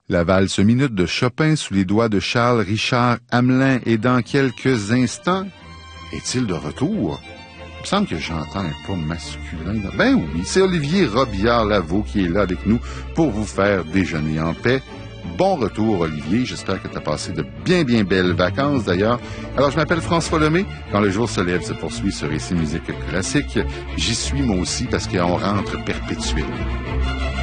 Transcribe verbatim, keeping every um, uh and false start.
La valse minute de Chopin sous les doigts de Charles Richard Hamelin est dans quelques instants. Est-il de retour? Il me semble que j'entends un pas masculin. Ben oui, c'est Olivier Robillard-Lavaux qui est là avec nous pour vous faire déjeuner en paix. Bon retour, Olivier. J'espère que tu as passé de bien, bien belles vacances, d'ailleurs. Alors, je m'appelle François Lemay. Quand le jour se lève, se poursuit ce récit musique classique. J'y suis, moi aussi, parce qu'on rentre perpétuellement.